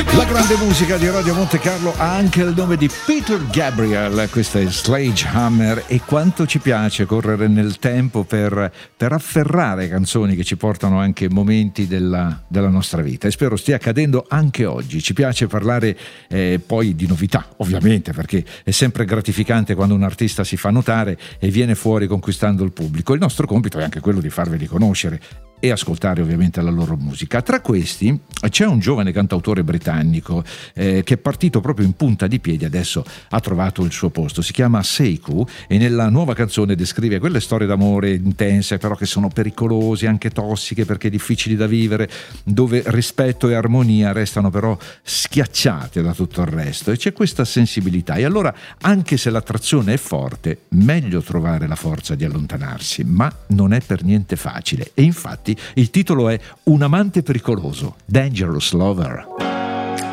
La grande musica di Radio Monte Carlo ha anche il nome di Peter Gabriel, questa è Sledgehammer, e quanto ci piace correre nel tempo per afferrare canzoni che ci portano anche momenti della nostra vita, e spero stia accadendo anche oggi. Ci piace parlare poi di novità, ovviamente, perché è sempre gratificante quando un artista si fa notare e viene fuori conquistando il pubblico. Il nostro compito è anche quello di farveli conoscere e ascoltare ovviamente la loro musica. Tra questi c'è un giovane cantautore britannico che è partito proprio in punta di piedi, adesso ha trovato il suo posto, si chiama Seiku, e nella nuova canzone descrive quelle storie d'amore intense però che sono pericolose, anche tossiche perché difficili da vivere, dove rispetto e armonia restano però schiacciate da tutto il resto, e c'è questa sensibilità. E allora, anche se l'attrazione è forte, meglio trovare la forza di allontanarsi, ma non è per niente facile, e infatti il titolo è Un amante pericoloso, Dangerous Lover.